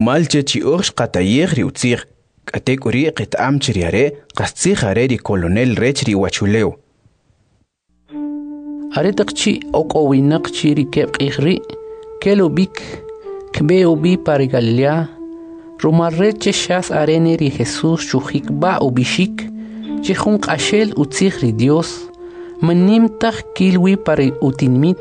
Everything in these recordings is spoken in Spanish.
rumal chechi ursh qatayeg riutzig. Katekuri qitam chiriare qastzig areri colonel rechri wachuleo. Aretaqchi oqowinaqchi rikebqigri kelubik kbeubi para Galilea. Rumarreche shas arene ri Jesús chujikba ubishik chihun qashel utzigri Dios. Manimtaq kilwi para utinmit.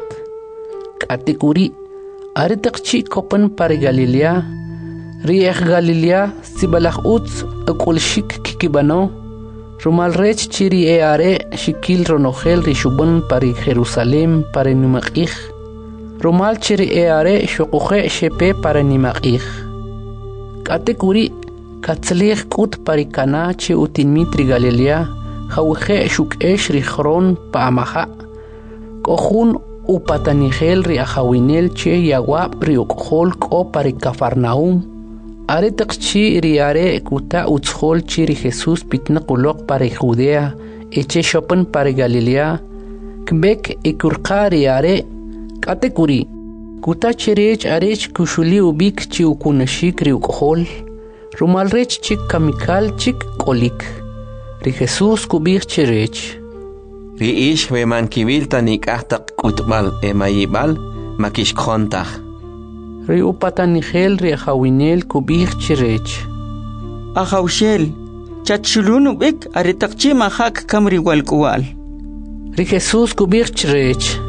Katekuri aretaqchi kopan para Galilea. Riech Galilea sibalach utz akulshik kikibano. Rumalrech chiri are shikil ronogel rishubun para Jerusalem para Nimaqij. Rumal chiri are shokuje shepe para Nimaqij. Katekuri katzlich kut para Cana che utinmitri Galilea. Jawje shukesh rijron pa amaja. Kohun upatanigel ri ajawinel che yawab ri ukhol ko para Cafarnaum. Aretaqchi riare kuta utzhol chiri Jesús pitnaqulok para Judea eche shopan para Galilea kbek ikurqa riare katekuri kuta chirech arech kushuli ubik chi ukunashik ri ukhol rumalrech chik kamikal chik kolik ri Jesús kubik chirech ri ish weman kibilta nik'ahtaq kutbal emayibal makishkhontaj ri upatanigel ri ajawinel kubik chirech Ajawshel chachulun ubik aretaqchi mahak kamri walkuwal ri Jesús kubik chirech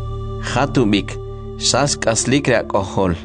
Hatubik sask aslikra kohol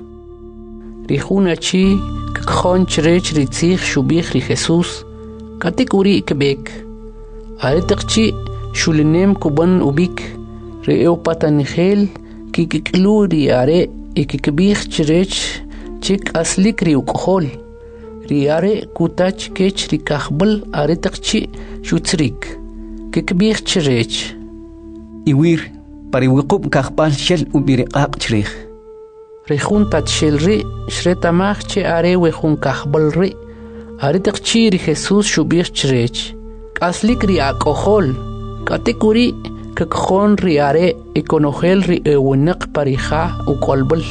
ri hunachi kkhon chirech ri tzig shubik ri Jesús katekuri kbek aretaqchi shulinem kuban ubik ri upatanigel kikiklu ri are ikikbih chirech chik aslik ri ukhol riare kutach kech ri kahbal aretaqchi shutzrik kikbih chirech iwir pariwiqub kahbal shel ubiriqaq chirich rejun tatshel ri shretamach che are wejun kahbal ri aretaqchi ri Jesús shubih chirech aslik ri akohol katekuri kakkhon riare ikonogel ri ewenaq parija ukolbal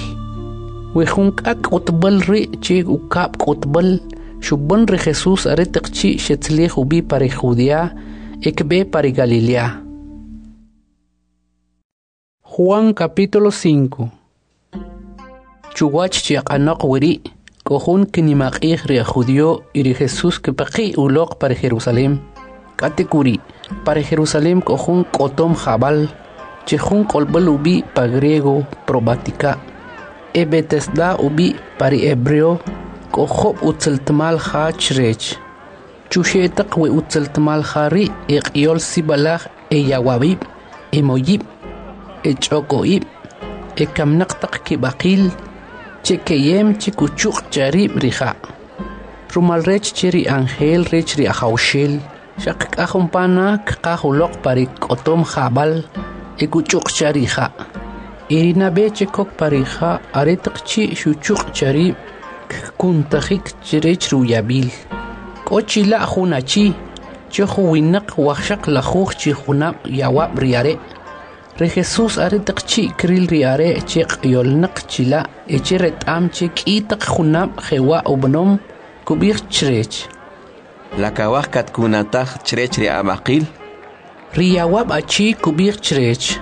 wejun kak utbal ri chi ukap utbal shubban ri Jesús aretaqchi shetzlich ubi para Judea ekbe para Galilea. Juan capítulo 5. Chuwach chiaqanaq wiri kohun kinimaqij ri judío y ri Jesús kepaqi uloq para Jerusalem katekuri para Jerusalem kohun kotom jabal chehun kolbal ubi pa griego probatica e Betesda ubi para hebreo kohob utzeltmal ha chrech chushetaq we utzeltmal hari eqyol sibalaj e yawabib e moyib e chokoib e kamnaqtaq kibaqil chekeyem chikuchuq charib riha rumalrech chiri angel rech ri ajawshel shaq kahumpana kahuloq para kotom jabal ekuchuq chariha irina beche kok parija aretaqchi shuchuq chari kuntajik chirech ruyabil kochila hunachi chohuinaq waqshaq lajuj chihunab yawab riare re Jesús aretaqchi kril riare cheq yolnaq chila echiretam chekitaq hunab jewa ubnom kubik chrech la kawaj katkunataj chrech ri abaqil riyawab achi kubik chrech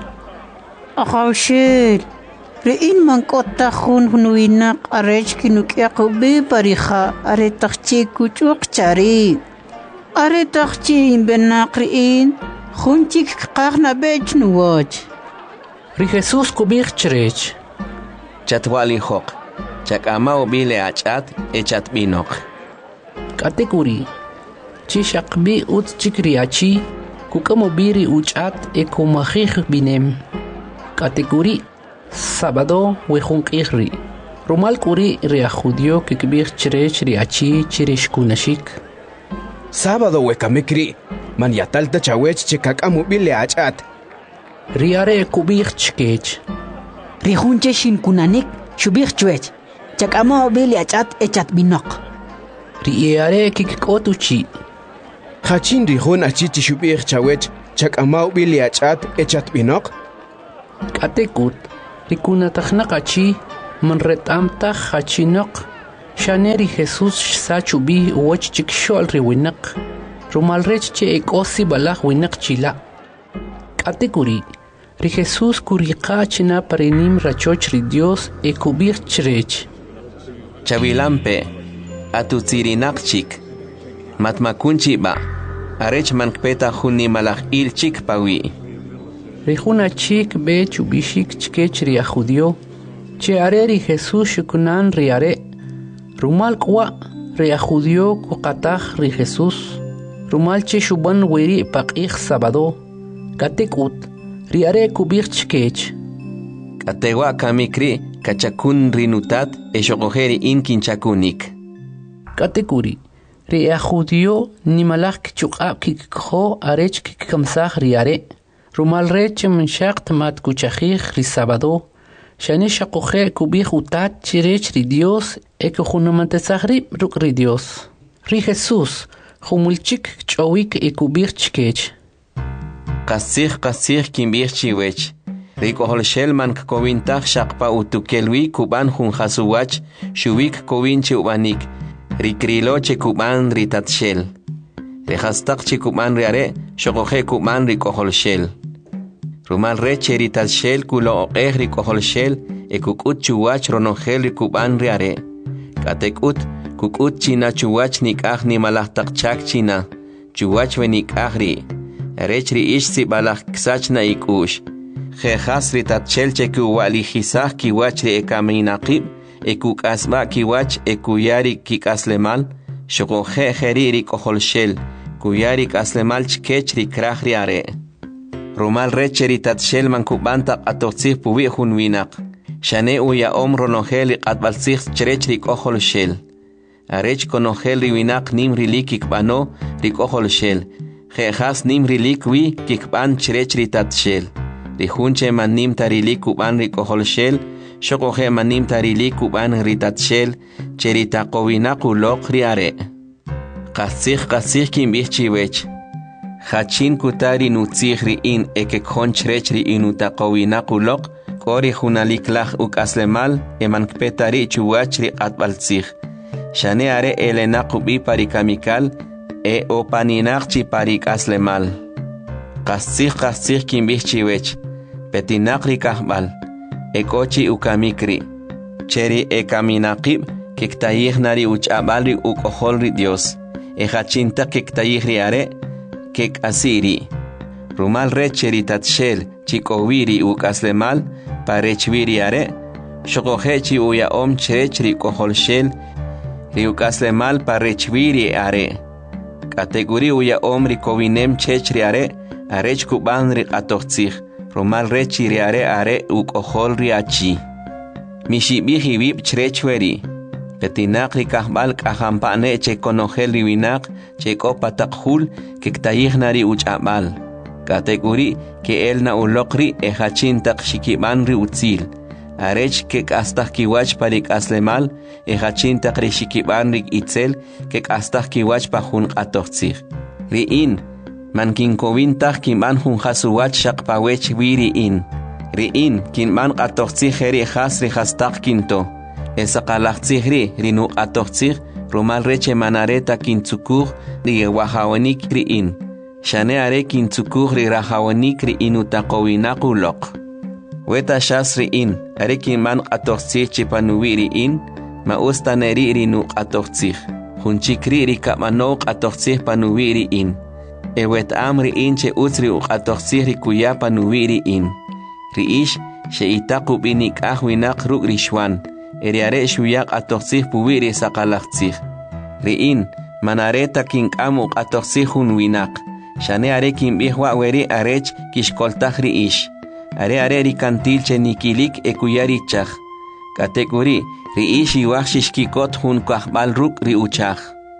Ajawshel rein mankota hun hunuinaq arech kinuk'yaq ubi parija aretaqchi kuchuq chari aretaqchi imbenaq rein junchik qaqna bech nuwach ri Jesús kubik chrech chatwali hoq chak'ama ubile ach'at echat binoq katekuri chi shaqbi ut chikri achi kukamo biri uch'at ekumajij binem katekuri sábado wejun q'ijri rumal kuri ri judío kikbij chrech ri achi chirish kunashik Sábado wekamikri man yatalta chawech chekak'am ubile ach'at riare kubij chkech rihunche shinkunanik shubij chwech chak'ama ubili ach'at echat binoq riare kikkotuchi Hachin rijun achichi shubij chawech chak'ama ubile ach'at echat binoq katekut rikunatajnaq achi man retamtaj hachinoq Shaneri Jesús sachubi uoch chikshol ri winak. Rumalrech che ekosi balak winak chila. Katekuri. Ri Jesús kuriqa china parenim rachoch ri Dios ekubir chrech. Chavilampe, atutsirinakchik, matmakunchi ba, arech mankpeta juni malach il chik pawi. Rijuna chik be chubishik chkech ria judio, che areri Jesús shukunan riare, rumal kwa ria judio kukataj ri Jesús, rumal che shuban wiri pakich sabado, katekut, riare kubich chkech. Katewa kamikri, kachakun rinutat, eshokojeri inkinchakunik. Katekuri, ria judio ni malach chukab kikho arech kikamsaj riare, rumal reche menshakt mat kuchajij ri sabado, shane shakoje kubij utat chirech ri Dios eke junamantezajri ruk ri Dios. Ri Jesús, humulchik chowik ekubij chkech. Kasij kimbij chiwech. Rikohol shelman kovintach shakpa utukelwi kuban hun hasuwach, shubik kovinchi ubanik. Rikriloche kuban ritatshel. Rehastakchi kuban riare, shokoje kuban rikohol shel. Rumal reche ritatshel kulo oqeh rikohol shel, ekukut chuwach ronogel rikuban riare. Katekut, kukut china chuwach nikah ni malahtakchak china, chuwach venikahri. Rechri ish si balach ksachna ikush. Jejas ritatshel cheku walijisah kiwach ri ekaminaqib, ekukasba kiwach ekuyari kikaslemal, shokoje jeri rikohol shel, kuyari kaslemal chkech rikraj riare. Rumal reche ritatshel mankubanta atotzih pubi hunwinak. Shane uya ronogel atbalsih chrech rikohol shel. Arech konogel riwinak nim rilik ikbano rikohol shel. Jejas nim rilik wi kikban chrech ritatshel. Rijunche manim tarilik kuban rikohol shel, shokoje manim tarilik kuban ritatshel, cheritakowinak ulok riare. Kasih kimbih chiwech. Hachin kutari nutzih riin ekekjon chrech riin utakowinak ulok, kori junalik lach ukaslemal, emankpetari chuwach ri atbaltzih. Shane are elenak ubi parikamikal, opaninak chi parikaslemal. Kasih kimbih chiwech. Petinakri kahbal, ekochi ukamikri, cheri ekaminakib, kiktayih nari uchabalri ukoholri Dios, ejachinta kiktayih are, kek asiri. Rumal recheri tatshel, chikowiri ukaslemal, parechviri are, shokohechi uya chrechri koholshel, riukaslemal parechviri are. Kategori uya rikovinem chechri are, arech kubanri atochtzih. Rumal rechi riare are ukohol riachi. Mishibiji vip chrechweri. Petinak rikahbal kahampane che konogel riwinak che kopatakhul kiktayih nari uchabal. Kategori ke elna ulokri ejachin tak shikiban ri utzil. Arech kek astah kiwach parik aslemal ejachin tak rishikiban rik itzel kek astah kiwach pahun atochtzih. Riin Mankin kovintach kinban hun hasuwach shakpawech wiriin. Riin kinban qatochtzih heri hasri hastak kinto. Esaqalachtzihri rinu qatochtzih rumal reche manareta kintzukuj ri wahawanik riin. Shane are kintzukuj ri rahawanik riin utaqowinakulok. Weta shas riin are kinban qatochtzih chipanuwi riin ma ustaneri rinu qatochtzih. Hunchikri ri kapmano qatochtzih panuwi riin. Ewet amri inche utri uqatochtzih rikuyapa nuwiri in. Riish sheitaku binik ahwinak ruk rishwan. Eriare shuyak atochtzih puwiri sakalachtzih. Riin manareta kinkamu uqatochtzih hunwinak. Shane are kinbihwa weri arech kishkoltaj riish. Are rikantil che nikilik ekuyarichaj. Kategori riish iwaj shishkikot hun kahbal ruk riuchaj.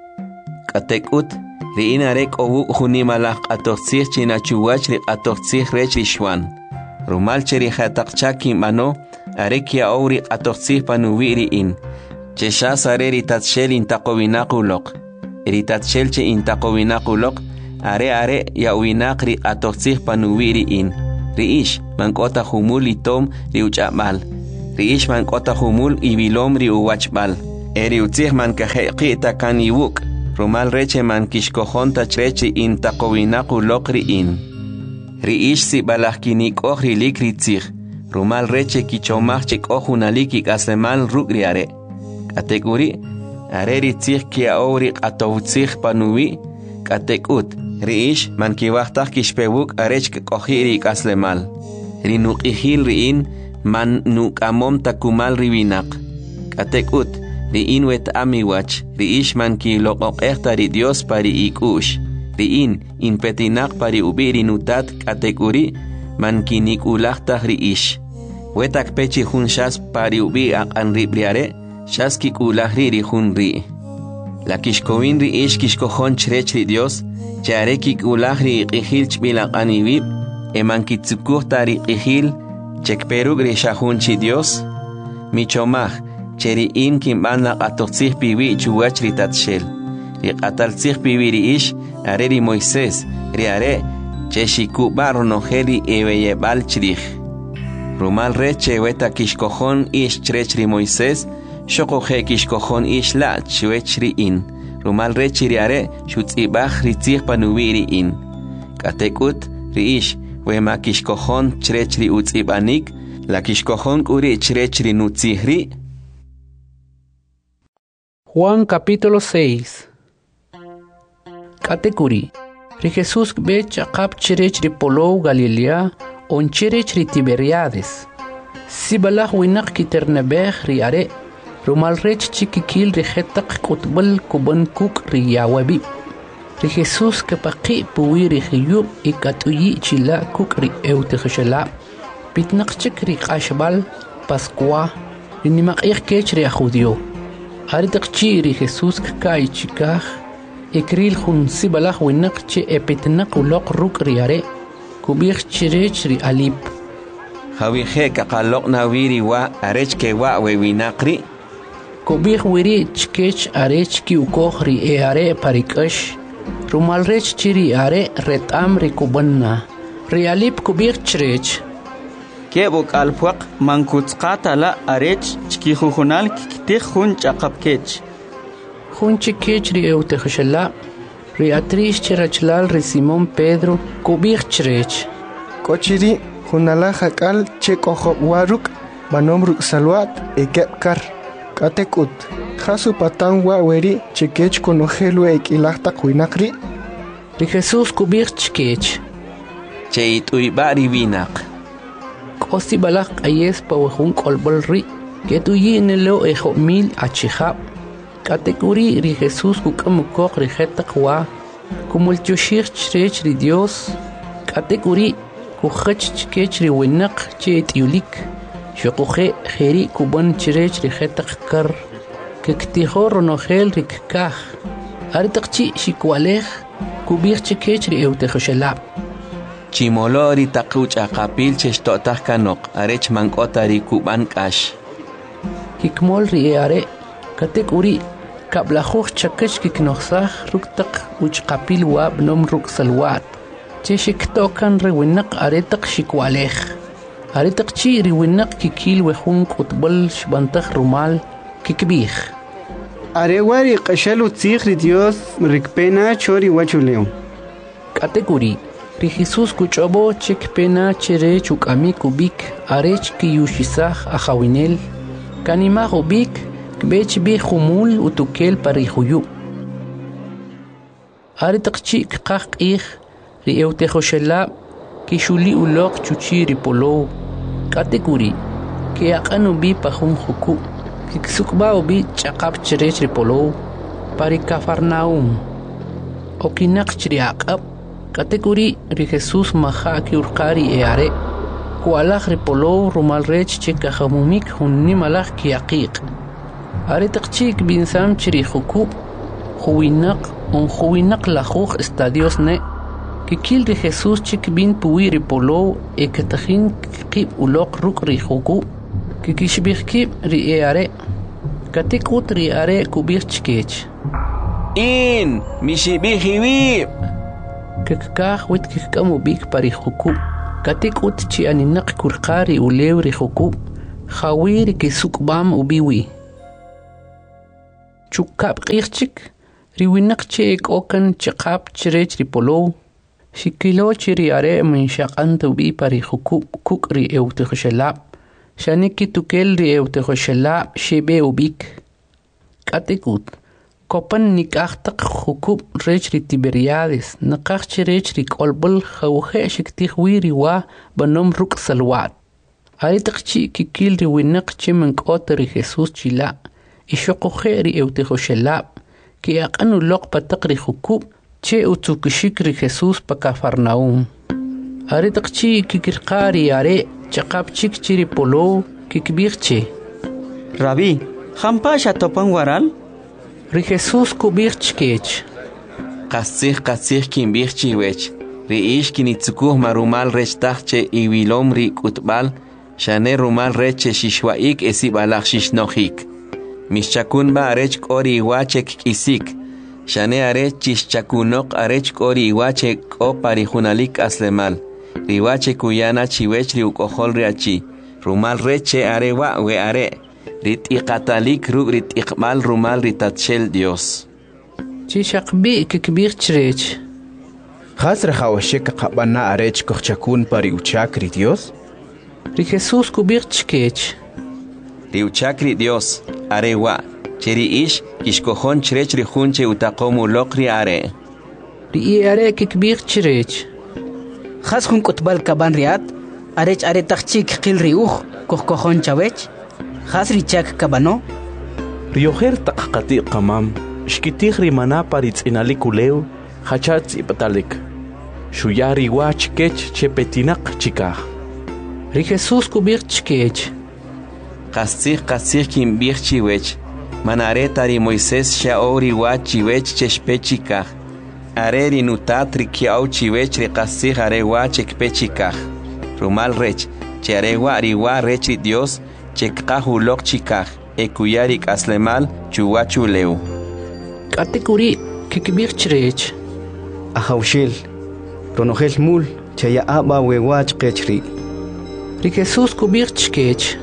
Katekut Riin arek owu hunimalach atochtzih chinachuwach ri atochtzih rech rishwan. Rumal cheri hatakchak kimano, arek ya owri atochtzih panuwi riin. Cheshas are ritatshel intaqowinakulok. Ritatshel che intaqowinakulok, are ya uwinak ri atochtzih panuwi riin. Riish mankota humul itom ri uchamal. Riish mankota humul ibilom ri uwachbal. eri utzih man kajeqita kan iwuk rumal reche man kishkojonta chrechi in taqowinaku lokri in riish si balahkinik ohri likri tzih rumal reche kichomachik ohunaliki kasemal rugriare katekuri areri tzih kia ori qatowtzih panuwi katekut riish man kiwahtaj kishpewuk arechk kohiri kaslemal rinuqihil riin man nukamom takumal riwinak katekut riin wet amiwach riish man kiloqoqehta ri Dios pari ikush riin inpetinak pari ubiri nutat katekuri man kinikulahtaj riish wetak pechi hun shas pari ubi aqan ribriare shas kikulahri ri hun ri la kishkowin riish kishkojon chrech ri Dios chare kikulahri iqihil chbilaqaniwib eman kitsukuhta ri iqihil chekperug ri shahun chi Dios michomaj cheri in kimbana qatoqtzih piwi chuwach ri tatshel ri qataltzih piwi ri ish are ri Moisés ri are cheshikuba ronojeli ebeyebal chrij rumal reche weta kishkojon ish chrech ri Moisés shokoje kishkojon ish la chwech ri in rumal reche ri are shutzibaj ri tzih panuwi ri in katekut ri ish wema kishkojon chrech ri utzibanik la kishkojon kuri chrech ri nutzihri. Juan capítulo 6. Katekuri. Ri Jesús bech aqab chrech ri Polou Galilea on chrech ri Tiberiades. Sibalah winak kiternebech ri are rumal rech chikikil ri khetaq kutbal kuban kuk ri yawabi. Ri Jesús kapaqi puwi ri khiyub ikatuyi chila kuk ri eutekhshala. Pitnaq chik ri qashbal Pascua ri nimaqih kech ri judio. Aritaqchi ri Jesús kai chikaj ekril jun sibalah winak che epitnaq uloq ruk ri are kubih chirech ri alip. Hawije kaqaloq nawiri wa arech ke wa wewinaqri kubih wiri chkech arech ki ukoh ri e are parikash rumal rech chiri are retam ri kubanna ri alip kubih chirech Kebuk alpuaq mankutzqata la arech chkijujonal kiktij jun chaqapkech. Jun chikech ri eutekhshala ri atrish chirachlal ri Simón Pedro kubih chirech. Kochiri junala jakal chekojob waruk manom ruk salwat ekepkar katekut jasu patan wa weri chikech konojelu ekilahta kuinakri. Ri Jesús kubih chikech. Cheit uibari winak. Kosi balak ayes pawahun kolbol ri ketuyi nelo ejo mil achihab katekuri ri Jesús kukamukok ri jetaqwa kumul chushir chrech ri Dios katekuri kukhach chkech ri winaq chet yulik shoqoje kheri kuban chrech ri jetaqkar kektijo ronogel rikkaj aritaqchi shikwalej kubir chkech ri eutekhshala Chimolori taquch aqapil cheshtotaj kanok arech mankotari kuban kash. Kikmol ri are katekuri kablajuj chakech kiknoxaj ruktaq uchqapil wa bnom ruk salwat. Cheshiktokan ri winaq aretaq shikwalej. Aretaq chi ri winaq kikil wejun kutbol shbantaj rumal kikbij. Arewari qashelu tzig ri Dios rikpena chori wachuleo. Katekuri ri Jesús kuchobo chik pena chere chukami kubik arech ki yushisaj ajawinel kanima ubik kbech bi khumul utukel pari khuyu aritaqchi qaqih ri eutejoshela ki shuli uloq chuchi ri Polou katekuri ki aqanu bi pahun khuku ki ksukba ubi chaqab chere ri Polou pari Cafarnaum okinaq chri aqab katekuri ri Jesús maja ki urqari eare kualaj ri Polou rumal rech chika hamumik hunni malaj ki aqiq aritaqchik binsam chiri khuku khuwinaq lajuj estadios ne kikil ri Jesús chik bin puwi ri Polou ektajin qib uloq ruk ri khuku kikishbih kib ri eare katekut ri are kubir chkech in mishibihiwib kekaj wit kikamu bik pari khuku katekut chi aninaq kurqari ulew ri khuku khawir ki sukbam ubiwi chukap qirchik riwinak che okan chaqap chirech ripolo shikilo chiri are min shaqantu bi pari khukub kukri eute khshalab shaniki tukel ri eute khshalab shebe ubik katekut kopan nikachtak khukub rech ri Tiberiades naqach chirech ri kolbul khawhe shikti khwiri wa banom ruk salwat Aritaqchi kikil ri winak chimen kotri Jesus chila ishoko kheri eute khshalab ki aqanu loq pataqri khukub che utukishikri Jesus pa Cafarnaum Aritaqchi kikirqari are chaqapchik chiri polo kikbirche Rabí, jampasha topan waral? Ri Jesus kubirchkech Qasih kimbirchi wech ri ish kinitsukuh marumal rech tachche iwilom ri kutbal Shane rumal reche shishwaik esibalach shishnohik. Mishchakun ba arech kori iwachek kisik. Shane arech chishchakunok arech kori iwachek o parijunalik aslemal. Riwache kuyana chiwech riukohol riachi. Rumal reche arewa we are. Ritiqatalik rub ritiqmal rumal ritatshel Dios. Chishakbi kikbirchrech. Khasra khawashek qabana arech kochakun pari uchakri Dios. Ri Jesus kubirchkech Riuchakri Dios arewa cheri ish kishkohon chrech ri hunche utaqomu lokri are Ri are kikbirchrech Khas hun kutbal kaban riat arech are taqchik qil riuh kohkohon chawech khas richak kabano Rioher taqqati qamam shkitih rimana paritz inalikuleu hachat ipatalik Shuyari wach kech chepetinaq chikah Ri Jesus kubirchkech Qasih kimbirchi wech manareta ri Moisés shaori wachi wech cheshpechikah are ri nutat ri kiauchi wech ri qasih are wachek pechikah rumal rech che are wa ri wa rech ri Dios chekqahu lokchikah ekuyari aslemal chuwachu leu Katekuri kikbirchrech Ahawshil ronogel mul chaya aba wewach qechri Ri Jesus kubirchkech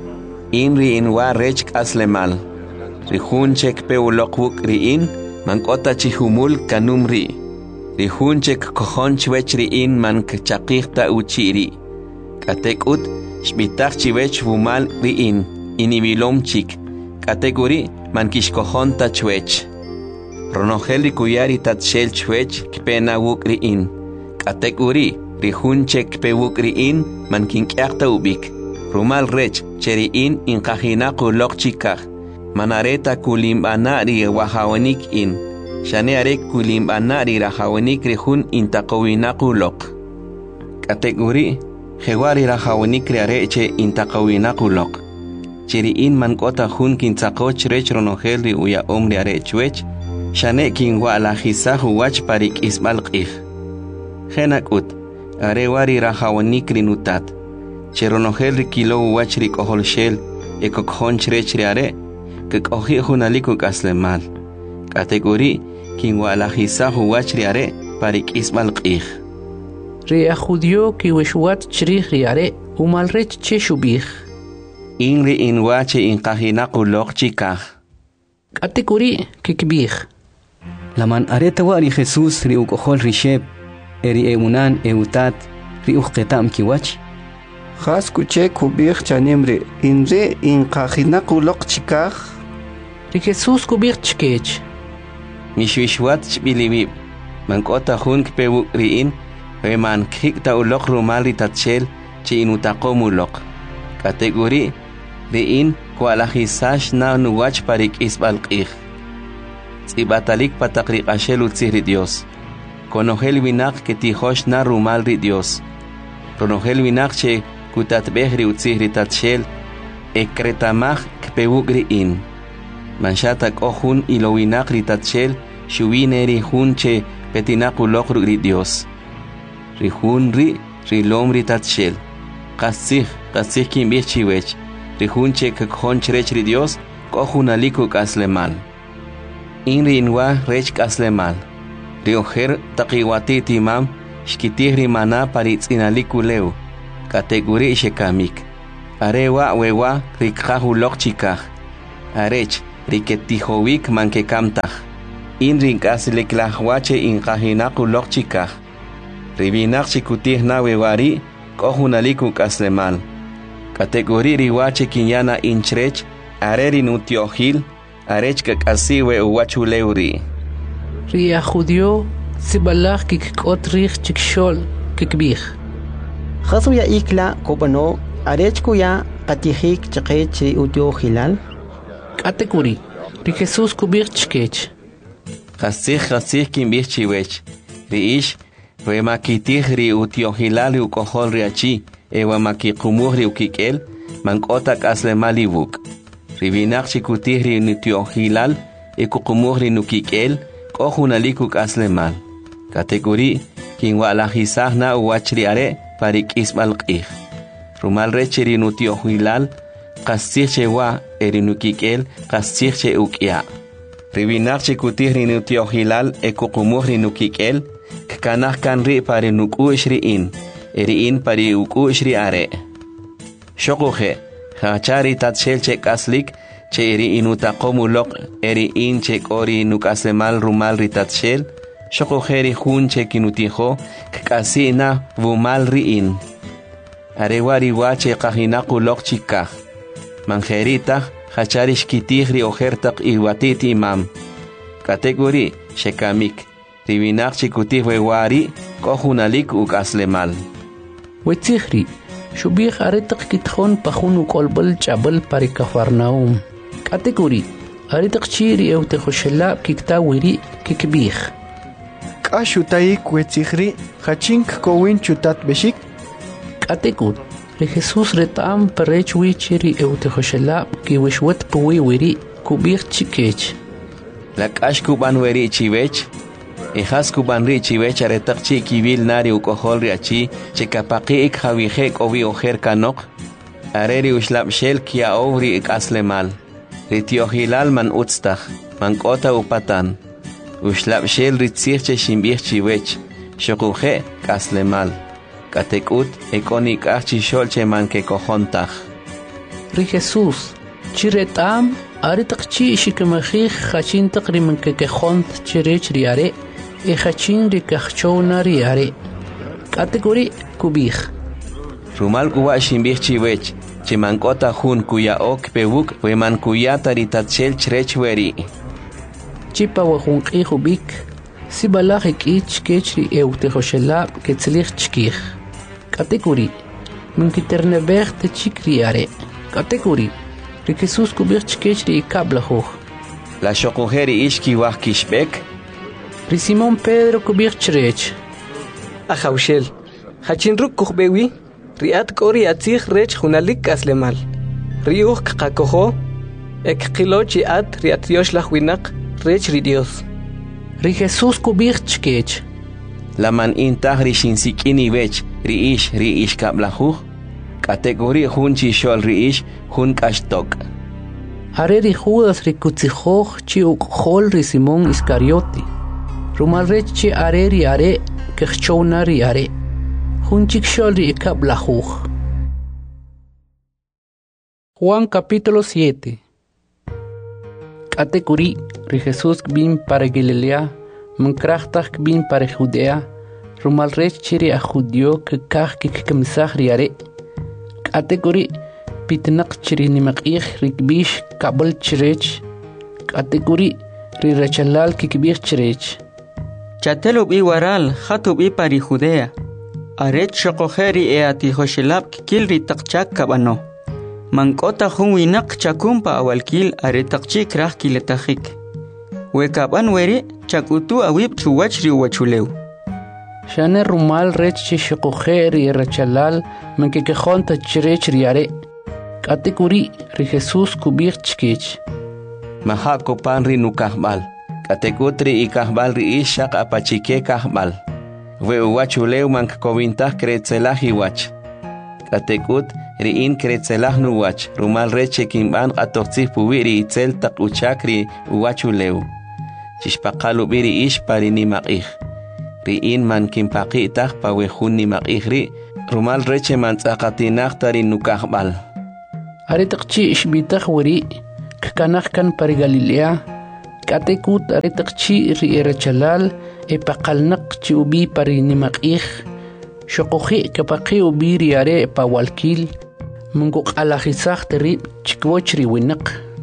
Inri inwa rech aslemal ri hunchek peulokuk ri in mankota chihumul kanumri ri hunchek kohonch wech ri in man kchaqihta uchiri katekut shbitach chiwech vumal ri in inibilom chik kategori man kishkohonta chwech ronogel ri kuyari tatshel chwech kpena wuk ri in kategori ri hunchek pewuk ri in man kinkyaqta ubik rumal rech cheri in inqajinaqu loqchikaj manareta kulimbana ri wahawanik in shane arek kulimbana ri rahawanik ri hun intaqawinaqu loq kategori jewari rahawanik ri areche intaqawinaqu loq cheri in man kota hun kintzaqoch rech ronogel ri uya omri arechwech shane kinwa la hisahu wach parik isbal qij jenakut arewari rahawanik ri nutat cheronogel ri kilo wach ri kohol shel ekokjon chrech ri are kekohi hunaliko kaslemal kategori kinwa la hisahu wach ri are parik isbal qij Ri judio ki wishwat chrich ri are umalrech cheshubich inri inwache inqajinaqu loqchikaj Katekuri kikbich Laman areta wa ri Jesus ri ukohol ri shep eri eunan eutat ri uqetam kiwach Khas kuche kubir chanimri inre inqajinaqu loqchikaj Ri Jesus kubirchkech mishwishwat chbiliwib mankota hun kpewuk ri in we man khikta uloq rumal ri tatshel chi inutaqomu loq kategori ri in kwalahisash na nuwach parik isbal qij tsibatalik pataqri qashel utziri Dios konogel winak que tijosh na rumal ri Dios ronogel winak che kutatbeh ri utziri tatshel ekretamaj kpewuk ri in manshatak ohun ilo winak ri tatshel shuwine ri hun che petinaku lokru ri Dios ri hun ri lom ri tatshel qasih kimbih chiwech ri hun che kkhon chrech ri Dios kohunaliku kaslemal inri inwa rech kaslemal Rioher taqiwati timam shkitih rimana paritz'inaliku leu kategori shekamik arewa wewa rikqahu loqchikaj arech riketijowik mankekamtaj. In rinkasilik lahwache inkajinaku lokchikaj. Ribinak chikutih nawewari, kohunaliku kaslemal. Kategori riwache kinyana inchrech, areri nutiohil, arech kakasiwe uwachuleuri. Ria judio, sibalach kikot rich chikshol, kikbih. Jasu ya ikla kopano, arech kuya katihik chakech ri utio hilal. Kategori, ri Jesus kubir chkech. Jasih kimbih chiwech. Riish, remakitih ri utio hilal ukohol riachi, ewa makikumuh ri ukikel, mankotak aslemalibuk. Ribinak chikutih ri nutio hilal, ekukumuh ri nukikel, kohunaliku aslemal. Kategori, kinwalajisah na uwachriare, parik ismalqih. Rumal recheri nutio hilal, kasih wa erinukikel, kasih ukya. Ribinak chikutih ri nutio hilal, ekukumuh ri nukikel, kanah kanri pari nuku ishriin, eriin pari uku ishriare. Shokuhe, hachari tatshel chek aslik, che eriin utakomulok, eriin chek ori nukaslemal rumal ritatshel, shokuhe ri hun chek inutiho, kasina vumal riin. Arewari wache kahinakulok chikah. Manjerita, hachari shkitih ri ojertak iwatit imam. Kategori, shekamik. Ribinak chikutih wewari, kohunalik ukaslemal. Wetzihri, shubih aretak kitjon pahun ukolbal chabal pari Kafarnaum. Kategori, aretak chiri eutejoshela kiktawiri kikbih. Kashutaik wetzihri, hachink kowin chutat beshik. Kategori, ri Jesus retam perech wichiri eutejoshela kiwishwet puwiwiri kubih chikech. Lakash kuban weri chivech. Ijas kuban ri chivech aretak chi kibil nari ukohol riachi, chekapaki ik javijek ovi ojer kanok, areri ushlap shel kia ovri ik aslemal. Ritiohilal man utstaj, man kota upatan. Ushlap shel ritzirche shimbih chivech, shokuje kaslemal. Katekut ekonik archi sholche man ke kojontaj. Ri Jesus, chiretam aretak chi shikemajij hachintak riman ke kejont chirech riare, e hachin rikachona riare. Kategori kubih. Rumal kuwa shimbih chiwech, chimankota hun kuya ok pewuk, weman kuya taritatshel chrechweri. Chipa wajunqi hubik, sibalaj ikich kechri eutejoshela ketzlich chkih. Kategori, minkiternebech te chikriare. Kategori, ri Jesus kubih chkechri ikablajuj. La shokujeri ishki wah kishbek, Ri Simón Pedro kubih chrech. Ajaushel, hachinruk kuhbewi, riat kori atzih rech hunalik aslemal. Riuh kakakojo, ek kilochi at riat Dios lahwinak, rech ri Dios. Ri Jesus kubih chkech. la man intah ri shinsikini wech ri ish kablajuj, kategori hun chishol ri ish hun kashtok. Are ri Judas ri kutzijoj chi ukhol ri Simón Iscariote. Rumalrech chi are ri are kechchona ri are. Hun chikshol ri kablajuj. Juan capítulo 7. Kategori ri Jesús bin para Galilea, mankrachtak bin para Judea, rumalrech chiri a Judio que kach kikkamsach ri are. Kategori pitnak chiri nimakich rikbish kabel chirech. Kategori ri rachalal kikbich chirech. Chatelo bi waral khatu bi pari Judea. Aret shokojeri e atijoshelab kil ri takchak kabano. Mankota hunwinak chakumpa awalkil aretakchi krah kiletahik. Wekaban weri chakutu awib chuwachri wachuleu. Shane rumal rech shokojeri rachalal menkekehonta chirech riare. Kategori ri Jesús kubich chkech. Mahako pan ri nukahbal. Kategotri ikahbal ri ishak apachike kahbal. We wachuleu mankkovintah kretzelah iwach. Katekut riin kretzelah nuwach. Rumal reche kimban atortzih puwiri itzel tak uchakri uwachuleu. Chishpakalu biri ish pari nimakih. Riin man kimpakitah pawehun nimakih ri. Rumal reche man tzakatinah tari nukahbal. Aretakchi ishbitah wari kkanajkan para Galilea katekut aretaqchi ri'erachalal epaqalnaq chi ubi para nimaq'ij xoqoji kapaqi ubi riare pa walkil munguq'alajisaj terib chikwoch riwinaq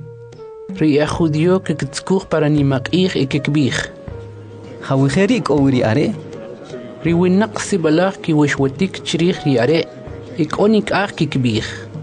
ri'a judio kiktzkuj para nimaq'ij ikikbij Hawiheri k'owri are riwinaq sibalaj kiwexwetik chirij riare ik'onik'aj kikbij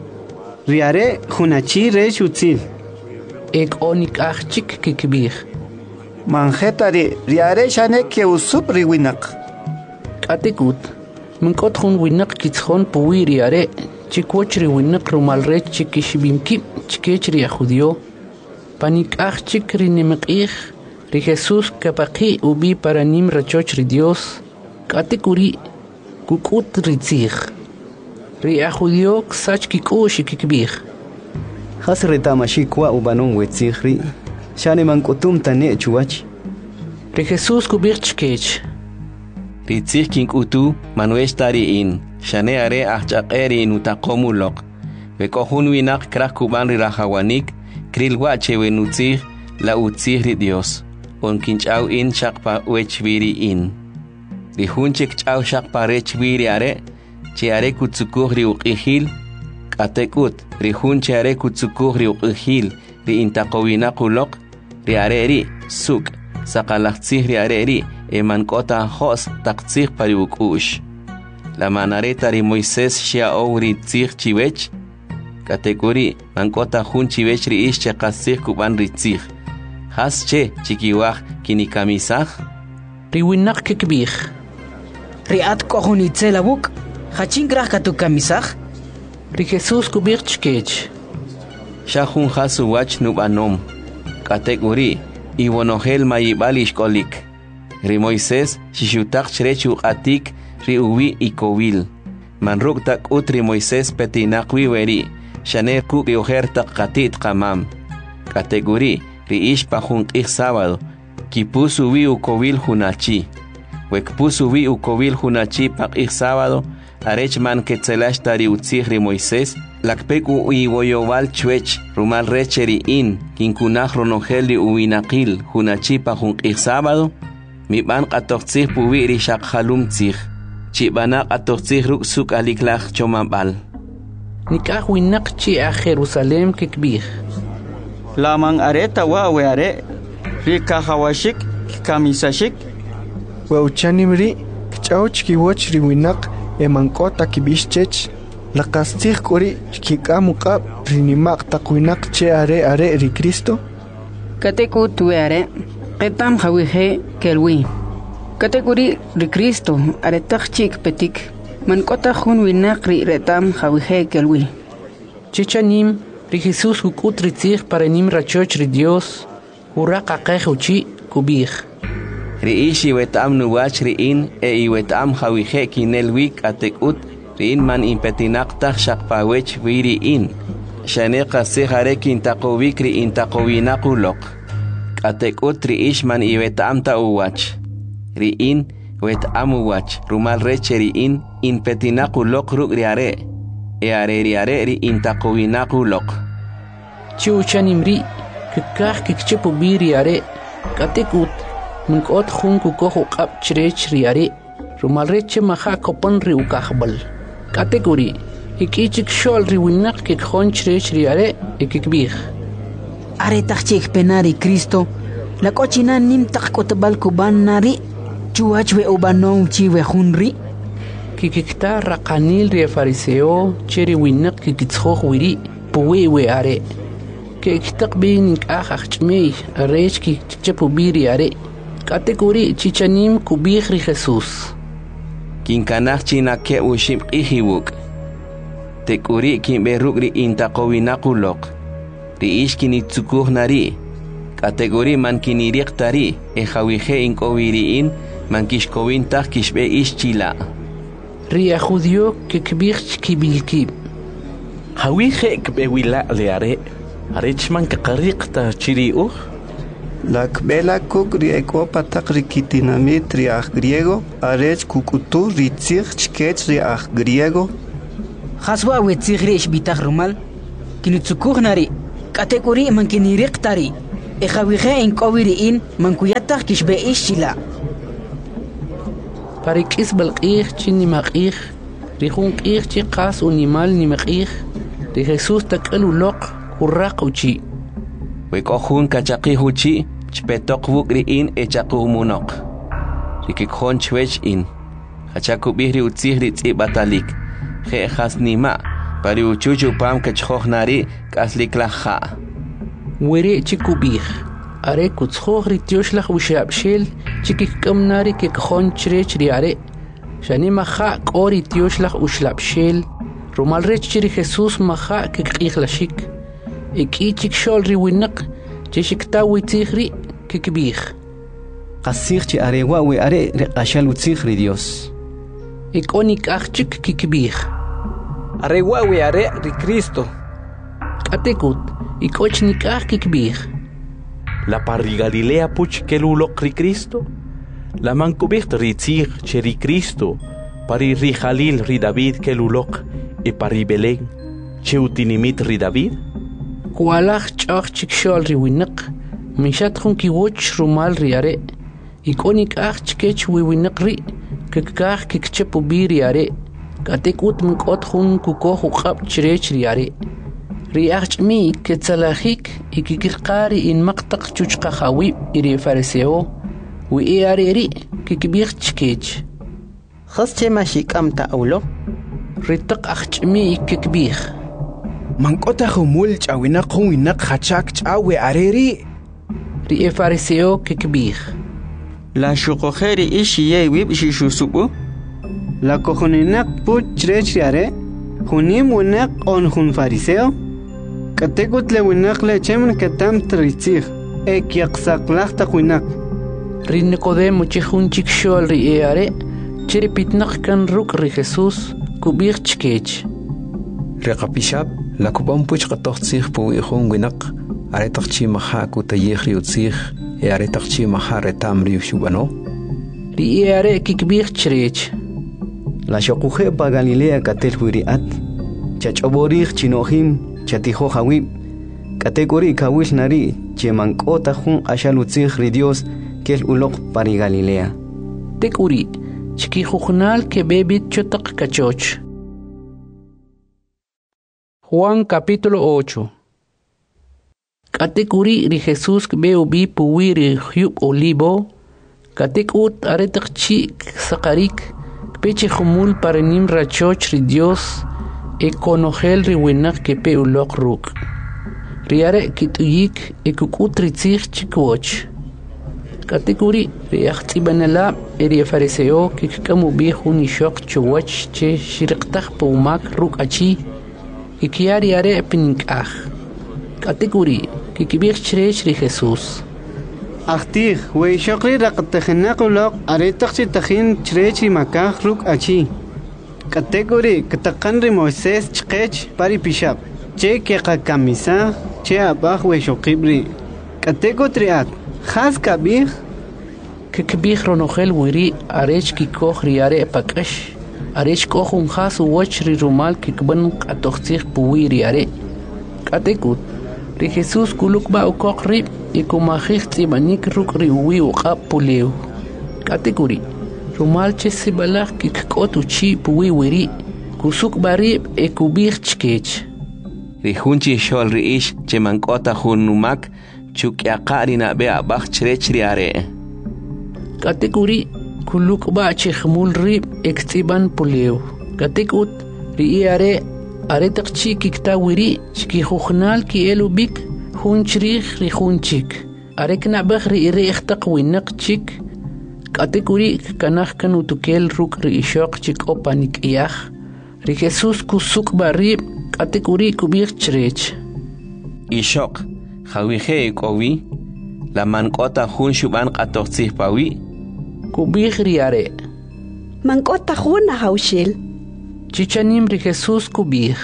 Riare junachi re shutzil. ik'onik'aj chik kikbij Manjetari riare shane ke usup riwinak. k'atikut mink'ot jun winaq kitzjon puwi riare chikwoch riwinaq rumalrech chikixbimkib chikech ri'a judio panik'aj chik rinimaq'ij ri Jesús kapaqi ubi para nim rachoch ri Dios k'atikuri kuk'ut ritzij ri'a judio ksach kik'u'x kikbij Has retamashi kwa ubanon wetzihri Shane mankutum tane chuwach ri Jesús kubij chikech ritzij kink'utu manwex tari'in xane are ajch'aq'eri nutaqomuloq wek'ojun winaq kraj kuban rirajawanik krilwa chewenutzij la utzij ri Dios onkinch'aw in xaqpa wechbiri'in rijun chik ch'aw xaqpa rechbiri are chi are kutzukuj ri uq'ijil k'atek'ut rijun chi are kutzukuj ri uq'ijil ri intaqowinaq uloq ri are ri suk' saqalajtzij ri are ri emank'ota jo's taqtzij pari uk'u'x la manareta ri Moisés xia'ow ri tzij chiwech k'atek'uri mank'ota jun chiwech ri ix cheqatzij kub'an ri tzij has che chikiwaj kinikamisaj riwinaq kikbij Ri'at k'ojun itzel abuk. Hachin kraj katukamisaj. ri Jesús kubij chikech xajun has uwach nub'anom k'atek'uri iwonojel mayib'al ixk'olik ri Moisés xixutaq chirech uq'atik ri uwi ikowil manruk' tak'ut ri Moisés petinaq wi weri xane kuk' ri ujer taq qatit qamam k'atek'uri ri ix pa jun q'ij sábado kipus uwi ukowil junachi wekpus uwi ukowil junachi pa q'ij sábado arech man ketzelax tari utzij ri Moisés lakpek iwoyowal chwech rumal reche ri in kinkunaj ronojel ri uwinaqil junachi pa jun q'ij sábado mib'an q'atojtzij puwi ri xaqjalum tzij chib'anaq q'atojtzij ruk' suk' aliklaj chomab'al nik'aj winaq chi a Jerusalem kikbij Laman areta wa we are ri kahawashik kamisashik Weuchanimri kch'awch kiwoch riwinaq emank'ota kibixchech laqastzij k'uri kik'amuq'ab rinimaq taqwinaq che are ri Cristo Katekut weare. Qetam hawije kelwi. Katekuri ri Cristo aretaq chik petik. Mank'ota jun winaq ri retam hawije kelwi. chichanim ri Jesús kuk'ut ritzij para nim rachoch ri Dios uraq qaqej uchi kubij ri ix iwet'am nuwach ri in iwet'am jawije kinel wi k'atek'ut ri in man impetinaq taj xaqpa wech wi ri in xane qasij are kintaqowik ri intaqowinaq uloq k'atek'ut ri ix man iwet'am ta uwach ri in wet'am uwach rumal reche ri in impetinaq uloq ruk' ri are ri are ri intaqowinaq uloq chi uchanim ri kikaj kikchep ubi ri are k'atek'ut mink'ot jun kukoj uq'ab' chirech ri are rumal reche maja kopan ri ukajb'al k'atek'uri ik'i chik xol ri winaq kikjon chirech ri are ikikbij Aretaq chik penari Cristo. La cochina nim taq kotbal kuban nari. Chuach we ubanon chi we junri. kikikta raqanil ri fariseo cheri winaq kikitzjoj wiri puwi we are kikitaq bin nik'aj ajch'mey arech kikchep ubi ri are k'atek'uri chichanim kubij ri Jesús kinkanaj chinake uxib q'ij iwuk' tek'uri kinb'ej ruk' ri intaqowinaq uloq ri ix kinitzukuj nari k'atek'uri man kiniriq tari jawije ink'owiri'in man kixkowin taj kixb'ej ix chila' ri a judio kikbij chkibilkib Hawije kbewila le are arechman kaqariqta chiri'uj La kbela kuk ri ekopa taq ri kitinamit ri aj griego arech kukutu ri tzij chkech ri aj griego Haswa we tzij ri ishbitaq rumal. Kinutzukuj nari. Kategori mankiniriq tari. Ejawije en kowiriin mankuyataq kishbe'ish chila. Parikis balqih chini maqih. Rihun qih chi qas unimal ni maqih. Ri Jesús tak'al uloq hurraq uchi. Wikohun kachaqih uchi chpetoq wukriin echaqumunok. Rikikjon chwech in. Hachakubih ri utzih ri tz'ibatalik. Je jasnima. Pari uchuchu pam kachjohnari kasliklaja. Wiri chikubih. Are kutzjoj ri tioshlah ushabshil chikikkamnari kikjon chrech ri are. Shani maja kori tioshlah ushlabshil. Rumal rech chiri Jesús maja kikq'ihlashik. Iki chikshol ri winaq chishikta witzih ri kikbih. Qasih chi are wawe are riqashal utzih ri Dios. Ikonik achchik kikbih. Are wawe are ri Cristo. Katekut ikochnik ach kikbih. La parri Galilea puch kelulok ri Cristo. La mankubicht ri tzig che ri Cristo. Pari ri Jalil ri David kelulok. E pari Belén che utinimit ri David. Kualach chach chikshol ri winaq. Mishat khun kiwoch rumal ri are. Ikonik ach chkech wi winaq ri. Kikkach kikchepu bi ri are. Katekut mkot khun kukoh uqab chrech ri are. Riach mi ketsalahik ikikirqari in maqtaq chuchqa khawib iri fariseo wi iariri kikbir chkech khasche mashikam ta'ulo ritaq akhchmi ikikbir Mankota khumul chawina khwina khachak chawe areri ri fariseo kikbir La shuqojeri ishiye wib shishusubu La cojonenak puch chrech riare Hunim winak on hun fariseo Katekut le winak le chemen katam tritzig ek yaqsaqlaq taqwinak Ri Nicodemo chihun chikshol ri eare chiri pitnaq kan ruk ri Jesús kubir chkech Reqapishab la kubam puch qatoqtsig pu ihun winak are taqchi maha ku tayih ri utsig e are taqchi maha retam ri shubano Ri eare kikbir chrech La shoquje pa Galilea katel huiriat chachoborih chinohim chatijo hawib kategori kawil nari chemankota jun ashalutzih ri Dios kel uloq pari Galilea Tekuri chiki jujnal que bebit chotaq kachoch Juan capítulo 8 Katekuri ri Jesús beu bi puwiri hyub olivo katekut aretaq chi saqarik peche jumul parenim rachoch ri Dios e conogel ri winak que pe ulok ruk. Riare kituyik e kukut ritzich chikwoch. Kategori ri achtibanala e ri fariseo que kamu bihun ishok chuwach che shiriqtaq paumak ruk achi e kiari are pinikach. Kategori que kibir chrech ri Jesús. Achtig we shokri raqtakhna qulaq aretaqchi takhin chrech makah ruk achi Kategori kataqan ri Moisés chqech pari pishab che ke kamisa che abah we shokibri kategoriat khas kabih que kibir ronogel wiri arech ki koh ri are pakash arech koh un khas wach ri rumal ki kban atoxtir puwiri are kategut ri Jesús kuluk ba ukok ri y kumajih tzibanik ruk ri uwi uqab puleu kategori rumal che sibalak kikot uchi puwi wiri kusuk barib e kubir chkech Ri hunchi shol ri ish che mankota hunumak chuk yaqari na be abach chrech ri are kategori kuluk ba che khmul rib ektiban puleu kategut ri are aretaq chi kikta wiri chki khukhnal ki elubik hunchrik ri hunchik arek nabakh ri irechtaq winaq chik kategori kanach kanu tukel ruk ri ishok chik opanik iyah ri Jesús kusuk barib kategori kubir chrech Ishok khawije kowi la mankota hun shuban qatoqtsih pawi kubir ri are mankota hun haushil chichanim ri Jesús kubir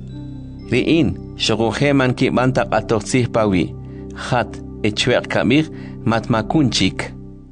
ri in shoguje man ki banta qatoqtsih pawi khat echwer kamir matmakunchik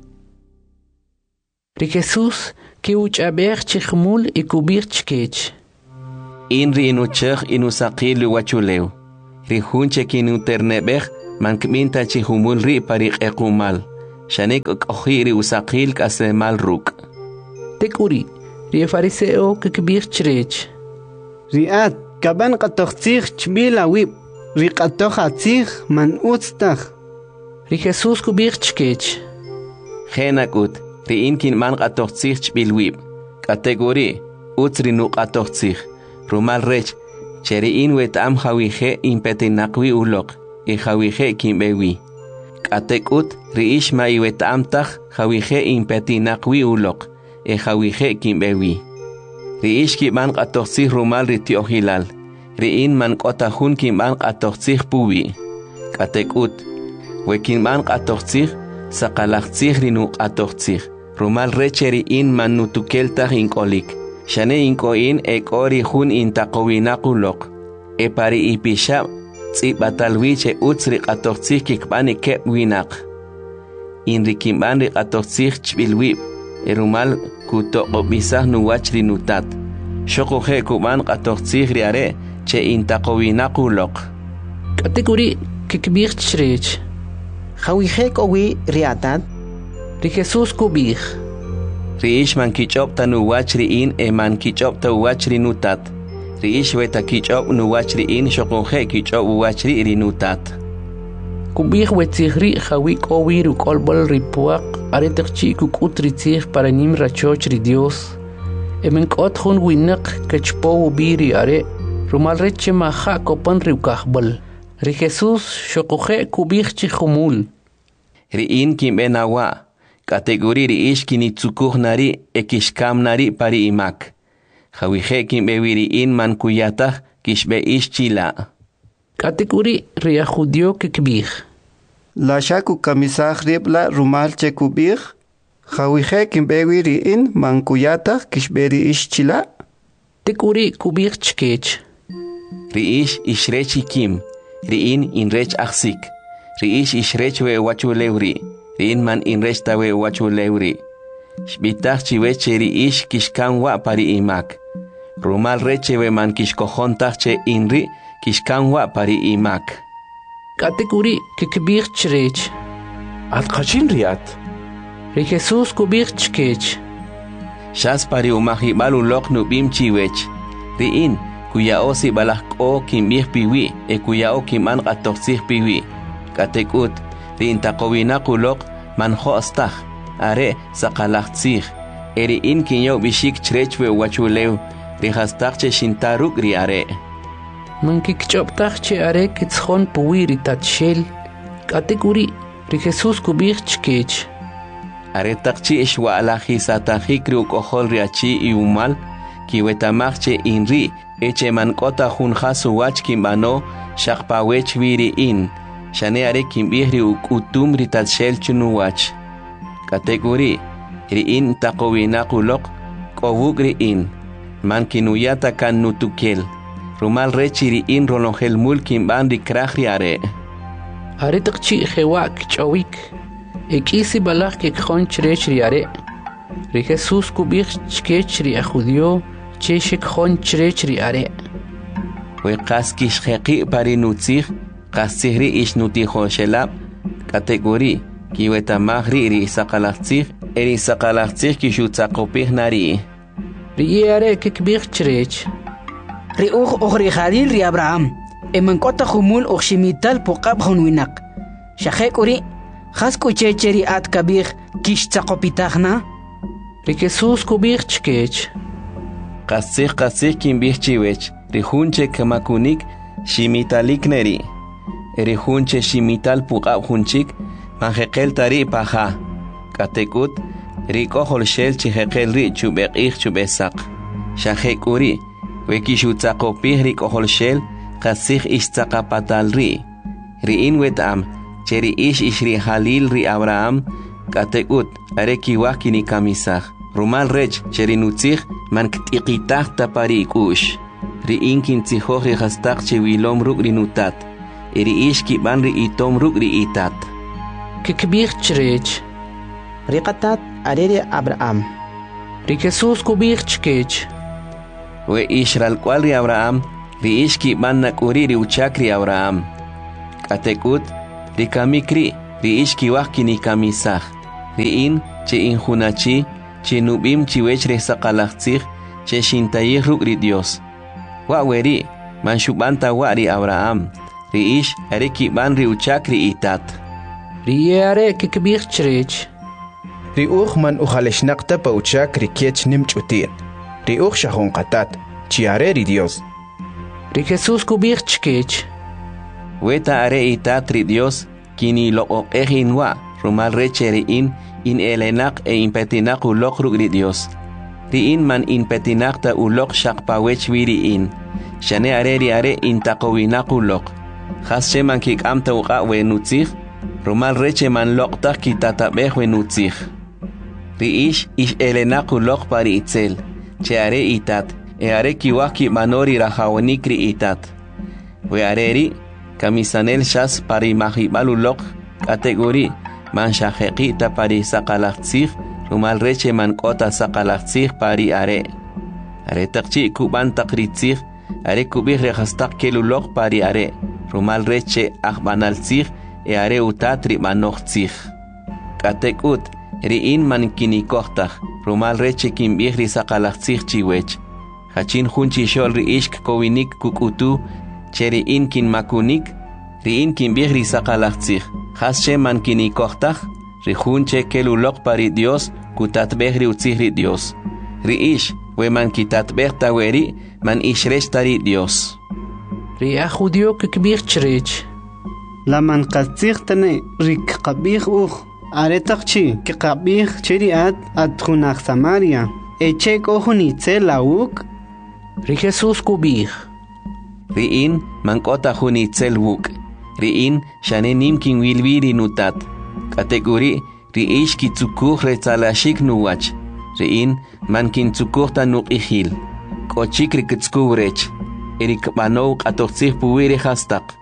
Ri Jesús que uchaber chikhmul y kubir chkech In ri inuchech inusaqil wachuleu ri hunche kinuternebej man kminta chi humul ri pariq equmal shanek okhiri usaqil kasemal ruk tekuri ri fariseo kikbir chrech riat kaban qatoqtsikh chbila wib ri qatoqatsikh man utstakh ri Jesus kubir chkech khenakut ri inkin man qatoqtsikh chbil wib kategori utsri nu qatoqtsikh rumal rech cheri in wetam khawije impetinaqwi ulok e khawije kimbewi katekut ri ishma iwetam takh khawije impetinaqwi ulok e khawije kimbewi ri ishki man qatoqtsikh rumal ri tiohilal ri in man qotahun kim man qatoqtsikh puwi katekut wekin man qatoqtsikh saqalaqtsikh ri nu qatoqtsikh rumal recheri in man nutukeltah inkolik shane inkoin ekori hun intaqowinaquloq e pari ipisha tsibatalwiche utsri qatoqtsikh kikbani kep winaq inri kimban ri qatoqtsikh chbilwib e rumal kutoqobisah nuwachri nutat shoqoje kuban qatoqtsikh ri are che intaqowinaquloq kategori kikbir chrech khawije kowi riatat ri Jesus kubir riish man kichopta nuwachri in e man kichopta uwachri nutat riish weta kichop nuwachri in shoqoje kichop uwachri rinutat kubir wetzihri khawi kowi ru kolbol ripuaq aretakchi kukutri tzih para nim rachoch ri Dios e men kothun winaq kachpo ubiri are rumal reche maha kopan ri kahbol ri Jesus shoqoje kubir chi khumul ri in kimbenawa kategori ri ish kinitsukuh nari ekishkam nari pari imak khawije kimbewiri in man kuyatah kishbe ish chila kategori ri judio kikbir la shaku kamisah ribla rumal chekubir khawije kimbewiri in man kuyatah kishberi ish chila tekuri kubir chkech ri ish ishrechi kim ri in rech aksik ri ish ishrech we wachulewri rin man inresta we wachulewri shbitach chiweche ri ish kishkan wa pari imak rumal reche we man kishkojontach che inri kishkan wa pari imak kategori kikbir chrech at qachin riat ri Jesus kubir chkech shas pari umahi balu lok nubim chiwech ri in kuya osi balak o kimbih piwi e kuya o kiman qatoqsih piwi katekut rin taqowinaquloq man khostah are saqalaqtsikh eri in kinyo bishik chrechwe wachulew ri hastaq che shintaruk ri are man kikchoptaq che are kitshon puwi ri tatshel kategori ri Jesus kubir chkech are taqchi ishwa alahi satahik ri ukohol ri achi iumal kiwetamach che inri eche man kota hun khasu wach kimbano shaqpawech wiri in shane are kimbihri ukutum ri tatshel chunuwach kategori ri in taqowinaquloq qowuk ri in man kinuyata kan nutukel rumal rechi ri in rolongel mul kimban ri kraj ri are taqchi khewak chawik ekisi balaq kekjon chrech ri are ri Jesus kubir chkech ri judio che shekjon chrech ri are we qaskish khaqi pari nutzikh qasihri ish nutijo shelab kategori kiweta magri ri saqalaqtsikh eri saqalaqtsikh kishutzaqopih nari ri are kikbir chrech ri ri khalil ri Abraham eman kota khumul shimital puqab hunwinaq shakhekuri khas kuchecheri at kabir kish tsaqopitahna ri Jesus kubir chkech qasih kimbih chiwech ri hunche kamakunik shimitalik neri eri hunche shimital puqab hunchik manjeqel tari paja katekut ri kohol shel chijeqel ri chubeqih chubesaq shajekuri wekishutzaqopih ri kohol shel qasih istzaqapatal ri in wetam cheri ish ri halil ri Abraham katekut are kiwah kini kamisaj rumal rech cheri nutzih man ktiqitah tapari ikush ri inkin tzihoj ri hastaq chewilom ruk ri nutat eri ish kiban ri itom ruk ri itat kikbir chrech ri qatat are ri Abraham ri Jesus kubir chkech we ishral kwal ri Abraham riish kiban nakuri ri uchakri Abraham. Katekut ri kamikri riish kiwak kini kamisah. Riin che injunachi che nubim chiwech re sakalaktsig che shintayih ruk ri Dios. Wa weri man shubanta wa ri Abraham. Riish are kiban ri uchakri itat. Riare kikbir chrech. Riuch man ujaleshnakta pa uchakri kiech nimchutin. Riuch shahon qatat. Chiare ri Dios. Ri Jesus kubir chkech. Weta are itat ri Dios kini lo oqehinwa rumal rechere in elenak e impetinak ulok ruk ri Dios. Riin man impetinak ta ulok shakpawech wiri in. Shane are in takowinak ulok. Khasche man kik amta uqa wenutzig. Rumal reche man lokta kitatabeh wenutzig. Riish ish elenak ulok pari itzel. Che are itat. E are kiwaki manori rahawanikri itat. We areri kamisanel shas pari mahibalulok kategori man shahekita pari sakalaktsig rumal reche man kota sakalaktsig pari are. Are takchi kuban takritsig are kubih rehastak kelulok pari are rumal reche ahbanaltsig e are utatri manoktsig. Katekut riin man kinikohtag rumal reche kimbih sakalaktsig chiwech. Hachin hunchi shol riishk kowinik kukutu, cheri in kin makunik, riin kin bihri sakalaktsig. Hasche man kini kohtag, rihunche kelulok pari Dios, kutat behri utzihri Dios. Riish, we man kitat behta weri, man ishresh tari Dios. Ria judio kikbir chrech. La man katzig tane rik kabir aretakchi ke kabir cheriat atrunak Samaria. Echek ohunitze lauk. Ri Jesus kubir. Riin mankota hunitzel wuk. Riin shane nimkin wilbiri nutat. Kategori riish kitzukuh retzalashik nuwach. Riin mankin tzukuhta nuk ihil. Kochik rikitskuvrech. Erik banou katoxih puwiri hastak.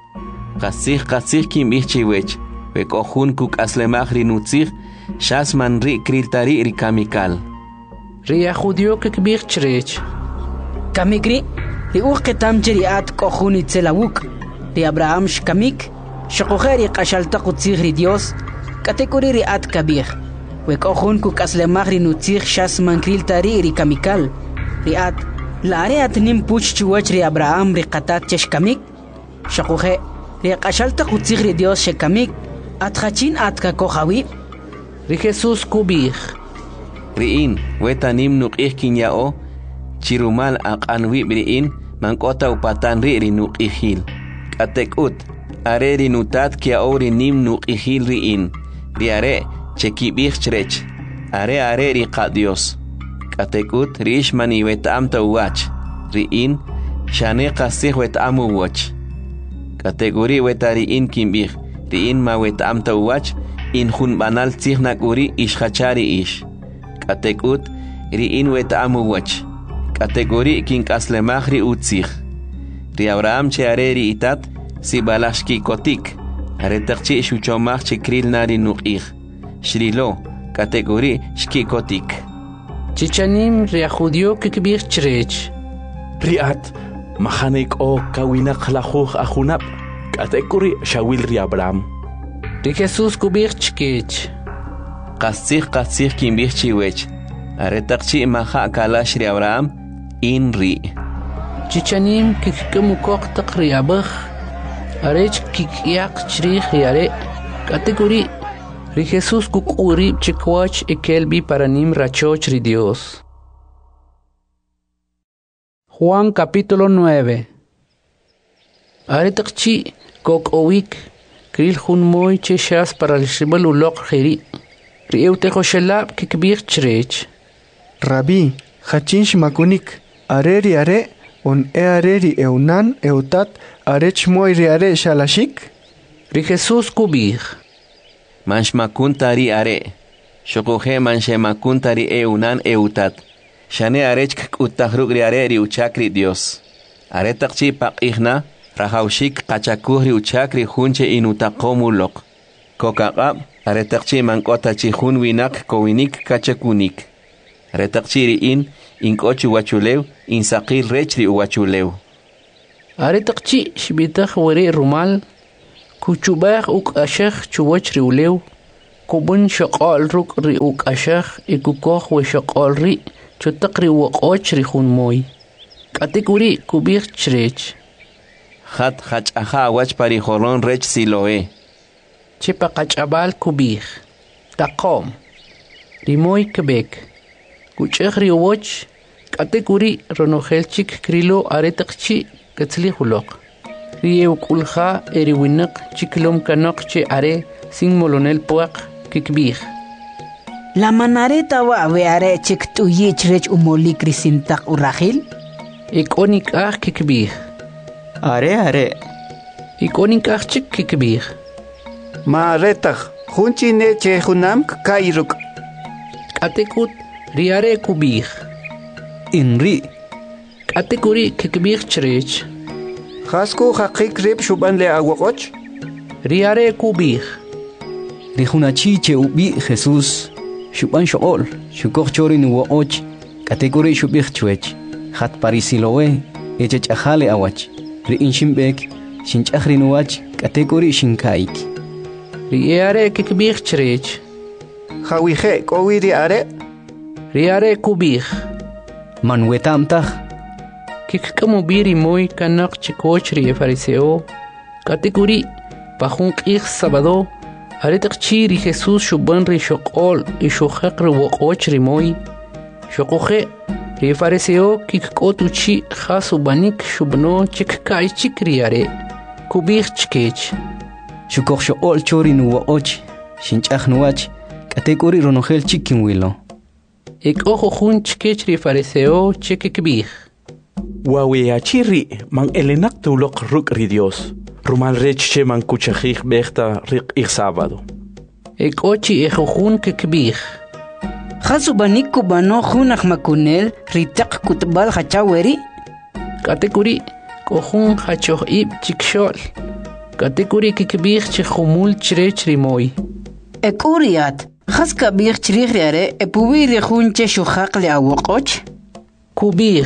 Kasih kim ihchiwech. Wekohun kuk aslemach rinutzih. Shas man ri kriltari rikamikal. Ria judio kikbir chrech. Kamikri, ri uqetam jeriat kohuni tselawuk, ri Abraham shkamik, shokogeri qashalta qutzig ri Dios, kategori ri at kabir, we kohun ku kaslemag ri nutzig shas mankril tari ri kamikal, ri at laare at nim puch chuwach ri Abraham ri qatat cheshkamik, shokoge ri qashalta qutzig ri Dios shekamik, at khachin at kakohawi, ri Jesus kubir. Riin, wetanim nuk ihkinyao, chirumal aqanwi briin mankota upatan ri nuk ihil. Katekut, are rinutat kia ori nim nuk ihil riin. Riare, chekibih chrech. Are ri Dios. Katekut, riish mani wetam ta uwach. Riin, shane qasih wetam uwach. Kategori wetariin kimbih. Riin ma wetam ta uwach, in hun banal tzihnak uri ishachari ish. Katekut, riin wetam uwach. Kategori kin kaslemach ri utzig. Ri Abraham che are ri itat, si balashki kotik. Are takchi shuchomach che kril nari nuqig. Shrilo, kategori shki kotik. Chichanim ri judio kikbir chrech. Riat, mahanek o kawinak lahuh ahunap. Kategori shawil ri Abraham. Ri Jesus kubir chkech. Qasih kimbih chiwech. Are takchi maha kalash ri Abraham. Inri. Chichanim kikmukok takriabah. Arech kikyak chrich yare. Kategori. Ri Jesus kukuri chikwach ekelbi paranim rachoch ri Dios. Juan capítulo 9. Aretakchi kok owik. Kril hun moy cheshas para el shibal ulok khiri. Ri eutejo shelab kikbir chrech. Rabbi, hachin shmakunik. Areri are, on areri eunan eutat, arech moiri are shalashik? Ri Jesus kubir. Manshmakuntari are. Shokohe manshemakuntari eunan eutat. Shane arech kutahrugri are ri uchakri Dios. Are takchi paqihna, rahaushik kachakuhri uchakri hunche inutakomulok. Kokaqab, are takchi mankota chihun winak kowinik kachakunik. Are takchi in inkochu wachulew, insaqil rechri uwachulew. Aretaqchi shbitaq wari rumal kuchubaq uk ashakh chuwach riulew kubun shaqal ruk ri uk ashakh ikukokh we shaqal ri chutaq ri waqoch ri khun moy katikuri kubir chrech Hat aha wach pari holon rech Siloé chipa qachabal kubir taqom rimoy kebek kuchakh ri woch katikuri ronohelchik krilo aretaqchi katzli huloq Rie kulha eri winak chiklom kanok che are sin molonel puak kikbih. La manareta wa we are chik tu yichrech umoli krisintak urahil? Ikonik ah kikbih. Are. Ikonik ah chik kikbih. Ma retach, hunchi ne che hunam kairuk. Katekut riare kubih. Inri. Katekuri kikbih chrech. Hasku hakik rib shuban le aguacoch. Riare kubih. Rijunachi che ubi Jesús. Shuban shool. Shukok chorin uoch. Kategori shubich chwech. Hat parisiloe. Echech ajale awach. Ri inshimbek. Shinchachrinuach. Kategori shinkaik. Riare kikbih chrech. Hawije kowi riare. Riare kubih. Manwetamtach. Kikkamu biri moy kanak chikochri fariseo kategori pajun qix sabado aretaq chiri Jesús shuban ri shoqol y shukhaq ri woqochri moy shoqoje ri fariseo kikkotu chi khasu banik shubno chikkai chikriare kubich chkech Shukok shool chori nuoch shinchachnuach kategori ronogel chikinwilo ojo jun chkech ri fariseo chikikbih Waweachiri man elenak tulok ruk ri Dios. Rumal reche man kuchajik bechta rik ik sábado. Ochi ejojun kekbih. Khasu banik kubano junach makunel ritak kutbal hachaweri? Katekuri kohun hachoh ib chikshol. Katekuri kekbih chihumul chrech rimoy. Ekuriat. Khas kabih chrikhriare epuwiri jun che shukhaq le awoqoch? Kubih.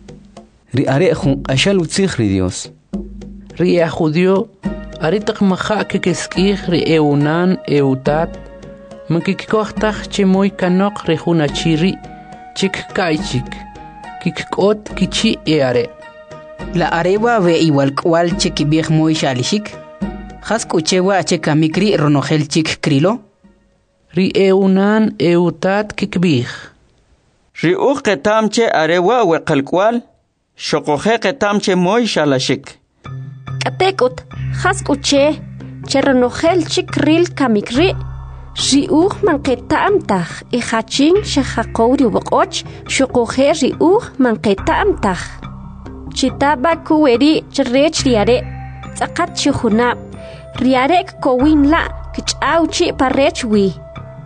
Riare jun ashal utsikhri Dios. Ria judio aritak maha kekeskih ri eunan eutat mkikkohtach chimoy kanok ri junachiri chik kaichik kikkot kichi eare. La arewa ve igual kwal chikibih moy shalishik. Khas kuchewa chekamikri ronogel chik krilo. Ri eunan eutat kikbih. Ri uqetamche arewa we qalkwal. Shokoje ketamche moy shalashik. Katekut, haskuche, cherronogel chikril kamikri. Riuch man ketamtach, ihachin shahakori wokoch, shokoje riuch man ketamtach. Chitaba kuweri cherech riare, zakat chuhunab. Riarek kowin la, kichauchi parechwi.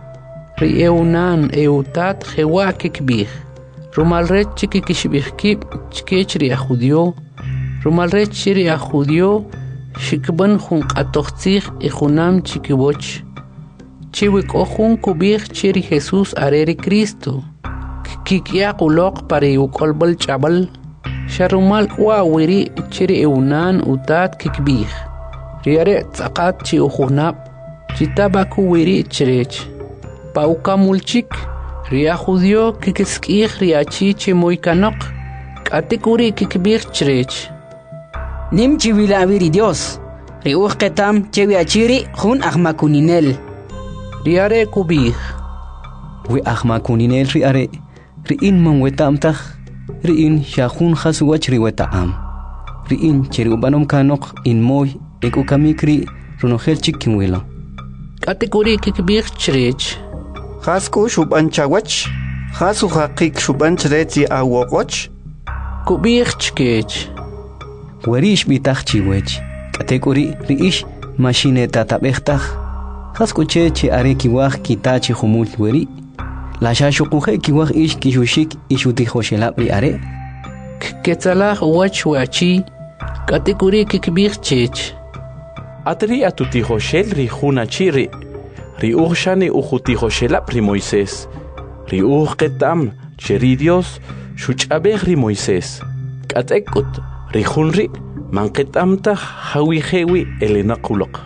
Rieunan eutat hewa kikbih. Rumalret chikikishbihkib chkechri a judio. Rumalret chiri a judio. Shikban jun qatochtzig y junam chikiboch. Chiwik ojun kubih chiri Jesús areri Cristo. Kikia kulok pari ukolbal chabal. Sharumal wawiri chiri eunan utat kikbih. Riare tzakat chi ujunab. Chitabaku wiri chirech. Paukamulchik. Ria judio kikeskih riachi chimoy kanok. Katekuri kikbih chrech. Nim chiwila aviri Dios. Riuch ketam chewiachiri jun ahmakuninel. Riare kubih. We ahmakuninel riare. Riin man wetamtach. Riin shahun khasuwach riwetaam. Riin cheriubanom kanok in moy ekukamikri ronogel chikinwilo. Katekuri kikbih chrech. Hasku shuban chawach. Hasu hakik shuban chreti awoqoch. Kubih chkech. Werish bitach chiwech. Kategori riish machineta tabechtach. Hasku che are kiwach kitachi humul weri. La shashukuhe kiwach ish kishushik ishutihoshelab riare. Ketzalah wach wachi. Kategori kikbih chech. Atri atutihoshel ri junachiri. Ri shani ujutihoshela pri Moisés. Ri ketam cheri Dios shuchabeh ri Moisés. Katekut ri junri manqetamta hawijewi elenaquloq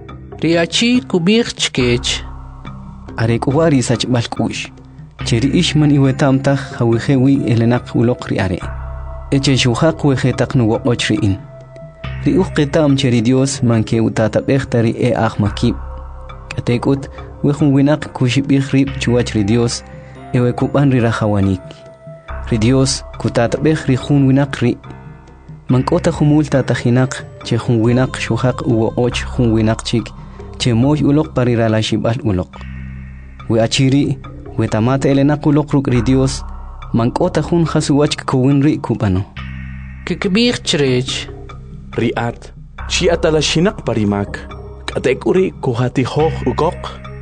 riachi kubich chkech Arekuwari sachbalkush cheri ishman iwetamta hawijewi elenaq uloq riare eche shuhaq wejetaq nuwoqochriin riuq qetam cheri Dios manke utatabextari e ahmakib katekut wejun winaq kushibih rib chuwach ri Dios ewe kuban ri rahawanik ri Dios kutatabej ri jun winaq ri mankota humul tatajinaq che jun winaq shuhaq uwoqoch jun winaq chik che moy uloq parira la shibal uloq we achiri we tamate elenaq uloq ruk ri Dios mankota jun hasuwach kuwin ri kubano kikbih chrech riat chi atalashinaq parimak katekuri kuhati hoh ugoq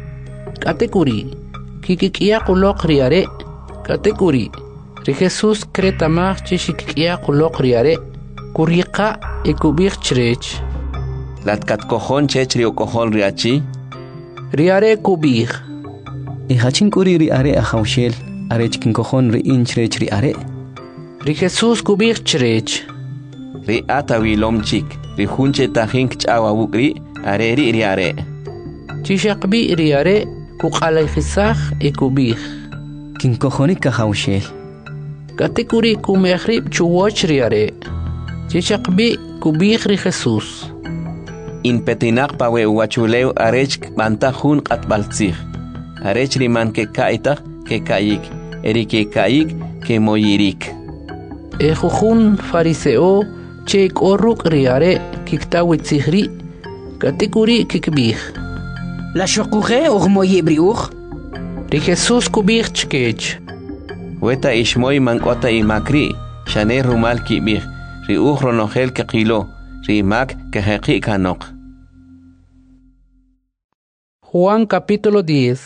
katekuri kikikia uloq riare katekuri ri Jesus kretamach chi shikikia uloq riare kuriqa ekubih chrech latkat kojon chechri o kojon riachi riare kubih hachin kuri riare ahawshel arechkin kojon ri inchrech riare ri Jesus kubih chrech ri atawilom chik ri hunche tajink chawa wukri areri riare chishaqbi riare kuqalayhisaj ekubih kin kojonik kahawshel katekuri kumehrib chuwoch riare chishaqbi kubih ri Jesus in petinaq pawe uwachuleu arech bantahun qatbaltzig arech riman ke kaitaq ke kayik eri ke kayik ke moyirik jujun fariseo che korruk riare kiktawitzihri katekuri kikbih la shokuje moyibriuj ri Jesus kubih chkech weta ishmoy mankota imakri shane rumal kibih ri ronohel ke qilo ri mak ke heqi kanok Juan capítulo 10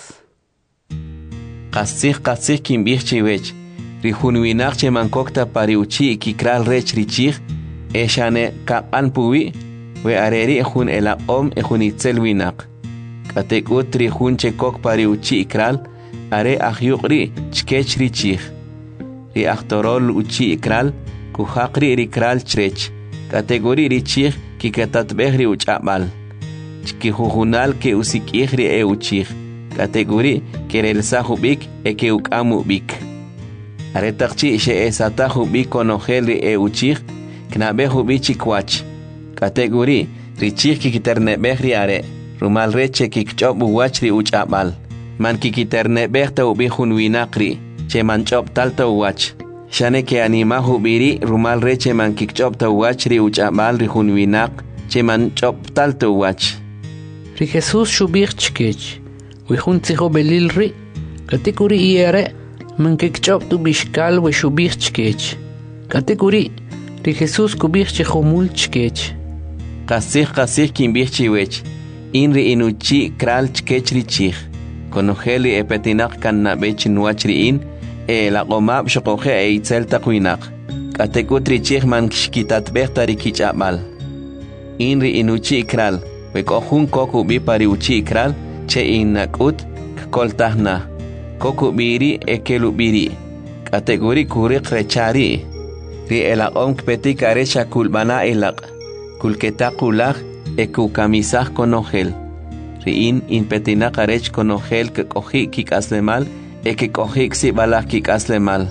Qasih kimbih chiwech ri hunwinaq che mankokta pariuchi kikral rech richig eshane kapan puwi we areri jun elaqom jun itzel winaq katekut ri jun che kok pariuchi ikral are ahyuqri chkech richig ri aktorol uchi ikral kuhaqri rikral chrech kategori richig kikatatbehri uchabal chkihujunal ke usikihri e uchig kategori kerelsa hubik e ke ukamu bik aretaqchi she esata hubik konohel e uchig knabe hubichi kwach kategori richig kikiternebehri are rumal reche kikchob wachri uchabal man kikiternebehta ubihun winaqri che manchob talta wach shane ke anima hubiri rumal reche man kikchob ta wachri uchabal ri hun winaq che manchob talta wach ri Jesus shubih chkech we jun tzijo belilri katekuri iere man kikchob tu bishkal we shubih chkech katekuri ri Jesus kubih chjumul chkech qasih kimbih chiwech inri inuchi kral chkech richig konoheli epetinaq kannabech nuachri in la qomab shoqoje e itzel taqwinaq katekutri chig man kishkitatbehta rikichamal inri inuchi kral we kohun koku bi pari uchi kral che inakut koltahna koku biri ekelubiri kategori kuriq rechari ri elaqom kpetik arecha kulbana elaq kulketaqulaq ekukamisaj konojel ri in petinaq arech konojel ke koji kikaslemal eke kohik si balak kikaslemal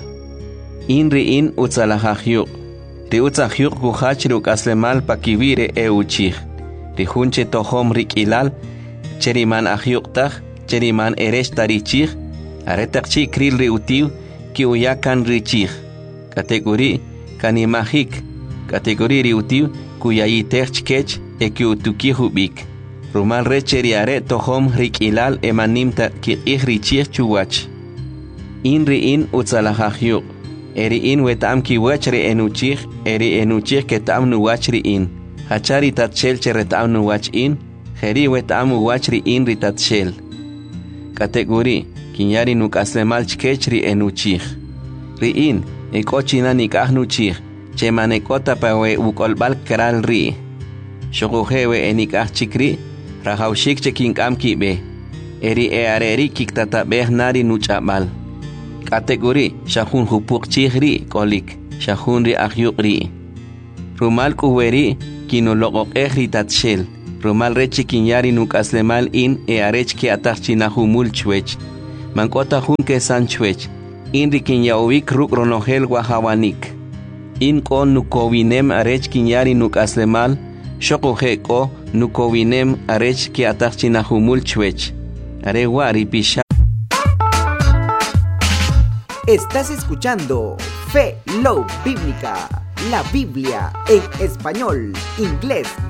in utzalahahyuk ri utzahyuk kuhachru kaslemal pakivire e uchig ri hunche tohom rikilal cheriman ahyuktaj cheriman eresh tarichig aretaqchi kril ri utiv ki uyakan richig kategori kanimahik kategori ri utiv kuyayitej chkech eki utuki hubik rumal recheri are tohom rikilal emanimta ki richig chuwach in utzalahahyuk eri in wetam ki wachri enuchig eri enuchig ketam nu wachri in hachari tatshel cheretam nu wach in heri wetam wachri in ritatshel kategori kinyari nu kaslemal chkechri enuchig ri in ekochina nikahnu chig chemanekota pawe ukolbal kral ri shoguhewe enikah chikri rahawshik chekinkam kibe eri areri kiktatabeh nari nuchabal kategori shahun hupuk chihri kolik shahun ri ahyuk ri rumal kuweri kino loqoq ritatshel rumal rechi kinyari nuk aslemal in arech ki atachina humul chwech mankota hun ke san chwech in rikinya ovik ruk ronohel wahawanik in kon nukowinem arech kinyari nuk aslemal shokohe ko nukowinem arech ki atachina humul chwech arewa ripisha. Estás escuchando Fe Love Bíblica, la Biblia en español, inglés,